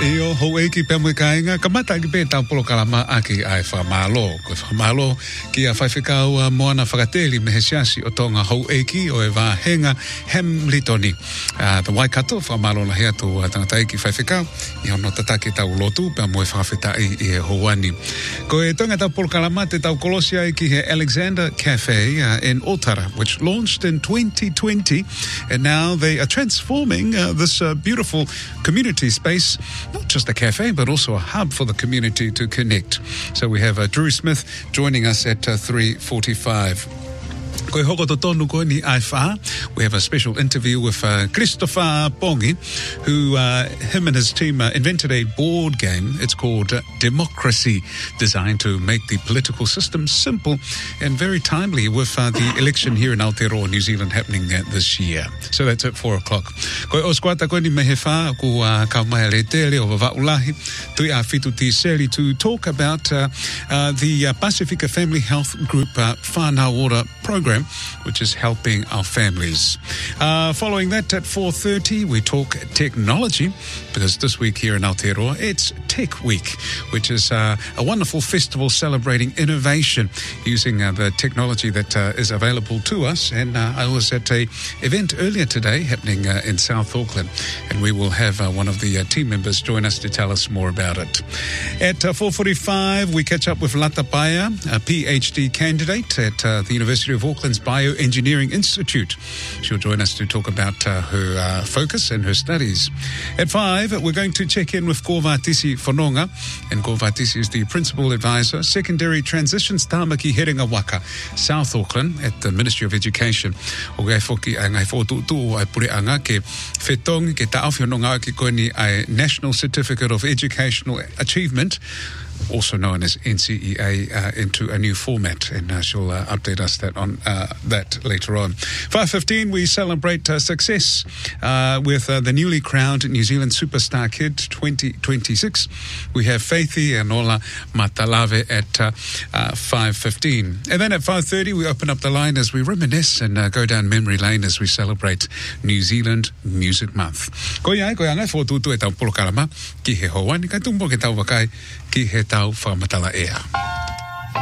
Eo ho e ki pe mo kainga kamata ki pe tau polo kalama aki ai whamalo. Ko whamalo ki a whaiwhikau moana whakateli me he siasi o tonga ho e ki o e wā henga Hamiltoni. The Waikato whamalo la hea tō tangata e ki whaiwhikau i hono tatake tau lotu pe mo e whawhitai i e hoani. Ko e tonga tau polo kalama te tau kolosia ki he Alexander Cafe in Otara, which launched in 2020, and now they are transforming this beautiful community space, not just a cafe, but also a hub for the community to connect. So we have Drew Smith joining us at 3:45. We have a special interview with Christopher Pongi, who him and his team invented a board game. It's called Democracy, designed to make the political system simple and very timely with the election here in Aotearoa, New Zealand, happening this year. So that's at 4 o'clock. Koe oskwata koe ni mehewha ku kaumai le tele o waulahi tui a fitu tiseri to talk about the Pacifica Family Health Group Whānau Ora program, which is helping our families. Following that, at 4:30, we talk technology, because this week here in Aotearoa, it's Tech Week, which is a wonderful festival celebrating innovation using the technology that is available to us. And I was at an event earlier today happening in South Auckland, and we will have one of the team members join us to tell us more about it. At 4:45, we catch up with Lata Paya, a PhD candidate at the University of Auckland's Bioengineering Institute. She'll join us to talk about her focus and her studies. At 5, we're going to check in with Kovatisi Whanonga, and Kovatisi is the Principal Advisor, Secondary Transitions Tāmaki Heringa Waka, South Auckland, at the Ministry of Education. O gai foki a ngai whōtutu ai pure anga ke whetong ke taawhi Whanonga ki koe ni a National Certificate of Educational Achievement, also known as NCEA, into a new format, and she'll update us on that later on. 5:15, we celebrate success with the newly crowned New Zealand Superstar Kid 2026. We have Faithy and Ola Matalave at 5:15. And then at 5:30, we open up the line as we reminisce and go down memory lane as we celebrate New Zealand Music Month. Ko iai, ko ianga, whōtutu e tau polo kalama, ki he hoa, ni kai tumbo ke tau wakai, ki he tau whamatala ea.